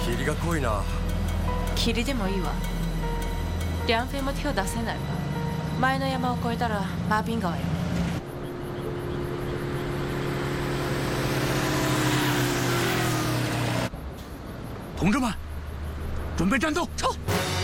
霧が濃いな。 霧でもいいわ。両フェも手を出せないわ。前の山を越えたらマービン川よ。 同志们，准备战斗，撤！